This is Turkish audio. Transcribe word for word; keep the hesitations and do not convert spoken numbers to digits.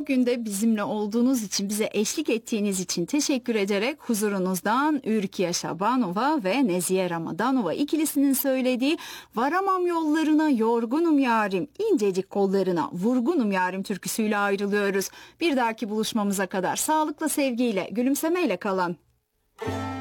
Bugün de bizimle olduğunuz için, bize eşlik ettiğiniz için teşekkür ederek huzurunuzdan Ürkiye Şabanova ve Nezihe Ramadanova ikilisinin söylediği "Varamam yollarına yorgunum yarim, incecik kollarına vurgunum yarim" türküsüyle ayrılıyoruz. Bir dahaki buluşmamıza kadar sağlıkla, sevgiyle, gülümsemeyle kalın.